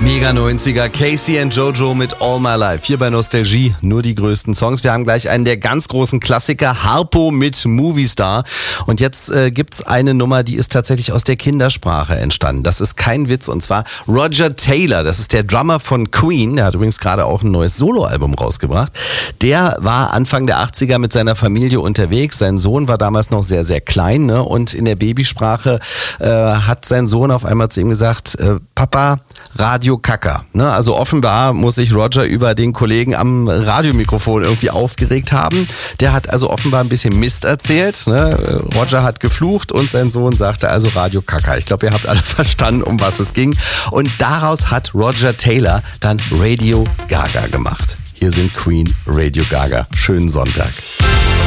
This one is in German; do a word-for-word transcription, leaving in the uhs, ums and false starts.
Mega neunziger, Casey and Jojo mit All My Life. Hier bei Nostalgie nur die größten Songs. Wir haben gleich einen der ganz großen Klassiker, Harpo mit Movie Star. Und jetzt äh, gibt's eine Nummer, die ist tatsächlich aus der Kindersprache entstanden. Das ist kein Witz, und zwar Roger Taylor. Das ist der Drummer von Queen. Der hat übrigens gerade auch ein neues Soloalbum rausgebracht. Der war Anfang der achtziger mit seiner Familie unterwegs. Sein Sohn war damals noch sehr, sehr klein, ne? Und in der Babysprache äh, hat sein Sohn auf einmal zu ihm gesagt, äh, Papa, Radio Kaka. Ne? Also offenbar muss sich Roger über den Kollegen am Radiomikrofon irgendwie aufgeregt haben. Der hat also offenbar ein bisschen Mist erzählt. Ne? Roger hat geflucht und sein Sohn sagte also Radio Kaka. Ich glaube, ihr habt alle verstanden, um was es ging. Und daraus hat Roger Taylor dann Radio Gaga gemacht. Hier sind Queen, Radio Gaga. Schönen Sonntag.